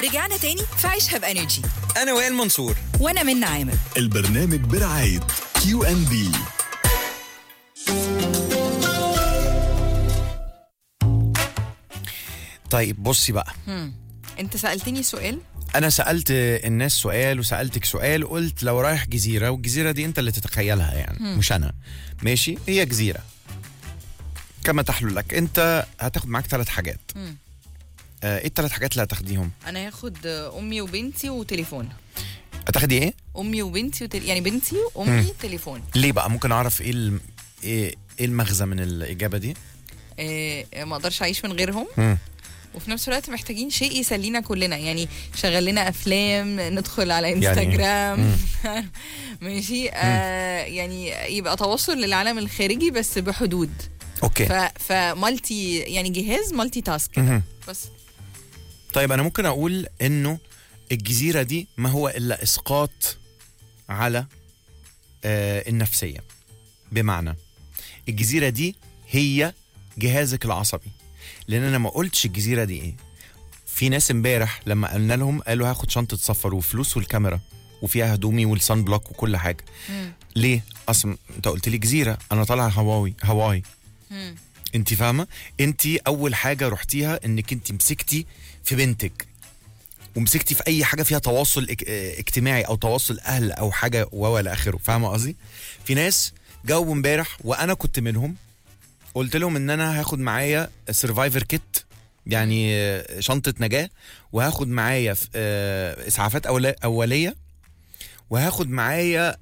رجعنا تاني في عيشها بانرجي. انا وائل منصور وانا منى عامر. البرنامج برعاية Q&B. طيب بصي بقى، انت سألتني سؤال. انا سألت الناس سؤال وسألتك سؤال، قلت لو رايح جزيرة والجزيرة دي انت اللي تتخيلها يعني مش انا، ماشي؟ هي جزيرة كما تحلو لك، انت هتاخد معاك 3 حاجات. ايه ال3 حاجات اللي هتاخديهم؟ انا هاخد امي وبنتي وتليفون. هتاخدي ايه؟ امي وبنتي يعني بنتي وامي تليفون. ليه بقى؟ ممكن اعرف ايه المغزى من الاجابة دي؟ ما اقدرش اعيش من غيرهم. وفي نفس الوقت محتاجين شيء يسلينا كلنا، يعني شغل لنا افلام، ندخل على انستجرام يعني ماشي. يعني يبقى تواصل للعالم الخارجي بس بحدود. اوكي. فمالتي يعني جهاز مالتي تاسك بس. طيب انا ممكن اقول انه الجزيرة دي ما هو الا اسقاط على النفسية. بمعنى الجزيرة دي هي جهازك العصبي، لان انا ما قلتش الجزيرة دي ايه. في ناس امبارح لما قلنا لهم قالوا هاخد شنطة سفر وفلوس والكاميرا وفيها هدومي والصن بلوك وكل حاجة. ليه؟ اصلا انت قلت لي جزيرة، انا طالع هواي. انت فاهمة؟ انت اول حاجة رحتيها انك انت مسكتي في بنتك ومسكتي في اي حاجة فيها تواصل اجتماعي او تواصل اهل او حاجة ولا اخره. فاهمة قصدي؟ في ناس جاوبوا امبارح وانا كنت منهم، قلت لهم ان انا هاخد معايا سرفايفر كيت، يعني شنطة نجاة، وهاخد معايا اسعافات اولية، وهاخد معايا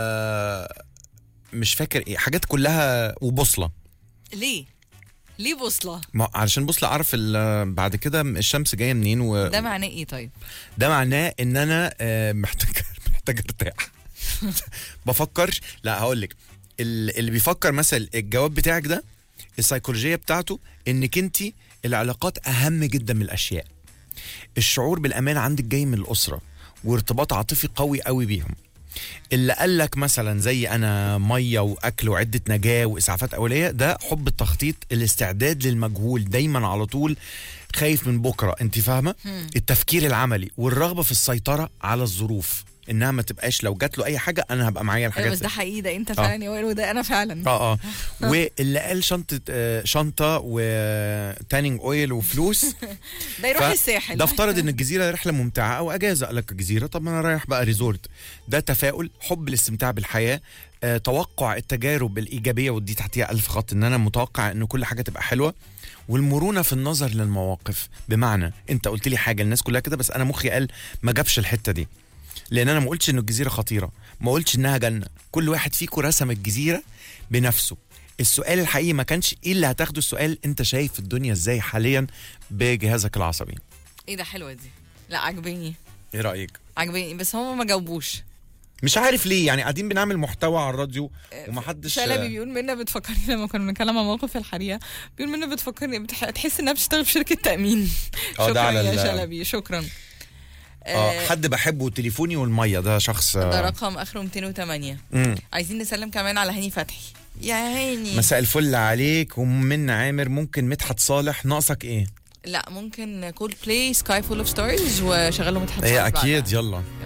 مش فاكر ايه حاجات كلها، وبوصلة. ليه بوصلة؟ علشان بوصلة اعرف بعد كده الشمس جاية منين. ده معناه ايه طيب؟ ده معناه ان انا محتاج ارتاح. بفكر، لا هقولك، اللي بيفكر مثلا الجواب بتاعك ده السيكولوجية بتاعته انك انت العلاقات اهم جدا من الاشياء. الشعور بالامان عندك جاي من الاسرة وارتباط عاطفي قوي قوي بيهم. اللي قالك مثلا زي انا مية واكل وعدة نجاة واسعافات اولية، ده حب التخطيط، الاستعداد للمجهول، دايما على طول خايف من بكرة. انت فاهمة؟ التفكير العملي والرغبة في السيطرة على الظروف، انها ما تبقاش لو جات له اي حاجه انا هبقى معايا الحاجات. بس ده حقيقي، ده انت فعلا يا وائل، وده انا فعلا. واللي قال شنطه وتانينج اويل وفلوس ده يروح الساحل. ده افترض ان الجزيره رحله ممتعه او اجازه، قال لك الجزيره، طب ما انا رايح بقى ريزورت. ده تفاؤل، حب الاستمتاع بالحياه، توقع التجارب الايجابيه، ودي تحتيها 1000 خط، ان انا متوقع ان كل حاجه تبقى حلوه، والمرونه في النظر للمواقف. بمعنى انت قلت لي حاجه الناس كلها كده، بس انا مخي قال ما جابش الحته دي، لان انا ما قلتش انه الجزيره خطيره، ما قلتش انها جنه. كل واحد فيكم رسم الجزيره بنفسه. السؤال الحقيقي ما كانش ايه اللي هتاخده، السؤال انت شايف الدنيا ازاي حاليا بجهازك العصبي. ايه ده، حلوه دي، لا عجباني. ايه رايك؟ عجباني، بس هم ما جاوبوش، مش عارف ليه. يعني قاعدين بنعمل محتوى على الراديو ومحدش. شلبي بيقول منا بتفكرني لما كنا بنتكلم عن موقف الحريقه، بيقول منا بتفكرني تحس انها بتشتغل في شركه تامين. شكرا يا شلبي، شكرا. حد بحبه تليفوني والميه، ده شخص ده رقم اخره 208. عايزين نسلم كمان على هاني فتحي. يا هاني، مساء الفل عليك. ومن عامر، ممكن مدحت صالح، ناقصك ايه؟ لا ممكن كول بلاي سكاي فول اوف ستارز وشغله مدحت صالح. اكيد، يلا.